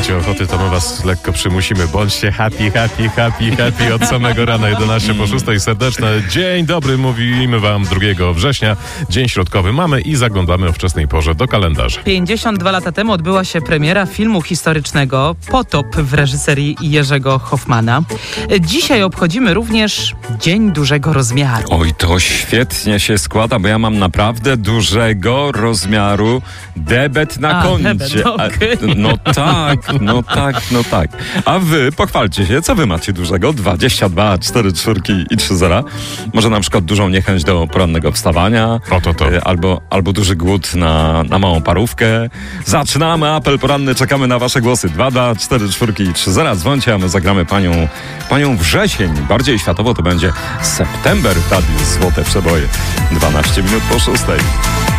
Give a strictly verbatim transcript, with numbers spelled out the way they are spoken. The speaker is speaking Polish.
macie ochoty, to my was lekko przymusimy. Bądźcie happy, happy, happy, happy od samego rana, jedenaście po szóstej. Serdeczne dzień dobry, mówimy wam drugiego września. Dzień środkowy mamy i zaglądamy o wczesnej porze do kalendarza. pięćdziesiąt dwa lata temu odbyła się premiera filmu historycznego Potop w reżyserii Jerzego Hoffmana. Dzisiaj obchodzimy również Dzień Dużego Rozmiaru. Oj, to świetnie się składa, bo ja mam naprawdę dużego rozmiaru debet na A, koncie. debet, okay. A, no tak, no tak, no tak. A wy pochwalcie się, co wy macie dużego? dwadzieścia dwa, cztery czwórki i trzy zera. Może na przykład dużą niechęć do porannego wstawania. O to to. Albo, albo duży głód na, na małą parówkę. Zaczynamy apel poranny, czekamy na wasze głosy. dwa, dwa, cztery czwórki i trzy zera. Dzwońcie, a my zagramy panią, panią wrzesień. Bardziej światowo to będzie september. Tadiusz, Złote Przeboje. dwanaście minut po szóstej.